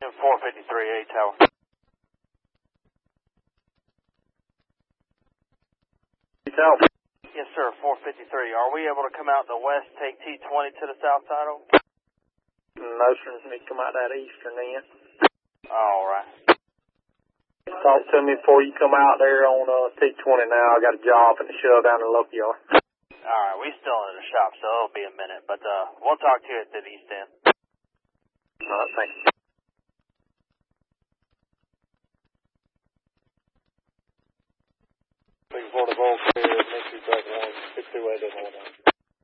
In 453 A Tower. Tower. Yes, sir, 453. Are we able to come out the west, take T20 to the south side? No, sir. Need to come out that eastern end. All right. Talk to me before you come out there on T20 now. I got a job in the shove down in the local yard. All right, we still in the shop, so it'll be a minute, but we'll talk to you at the east end. All right, thank you.